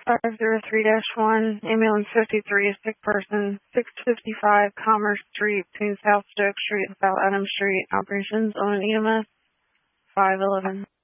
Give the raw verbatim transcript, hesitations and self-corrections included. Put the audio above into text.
five zero three dash one, ambulance fifty-three, sick person, six fifty-five Commerce Street between South Stoke Street and South Adams Street, operations on an E M S five eleven.